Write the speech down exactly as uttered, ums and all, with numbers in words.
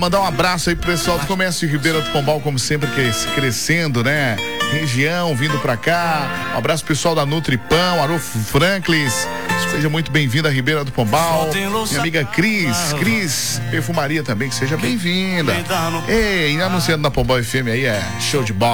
Mandar um abraço aí pro pessoal do comércio de Ribeira do Pombal, como sempre, crescendo, né? Região, vindo pra cá. Um abraço pro pessoal da Nutripão, Arofo Franklins. Seja muito bem-vinda a Ribeira do Pombal. Minha amiga Cris, Cris Perfumaria também, que seja bem-vinda. Ei, anunciando na Pombal F M aí, é show de bola.